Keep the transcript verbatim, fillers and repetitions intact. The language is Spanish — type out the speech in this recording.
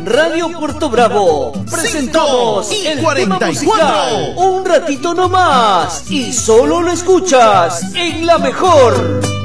Radio Puerto Bravo presentamos y el cuarenta y tema cuatro. musical Un ratito nomás, y solo lo escuchas en La Mejor.